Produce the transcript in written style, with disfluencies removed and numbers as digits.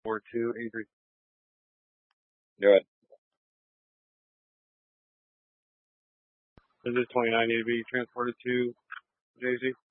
4283. Go ahead. Does this 29 need to be transported to JZ?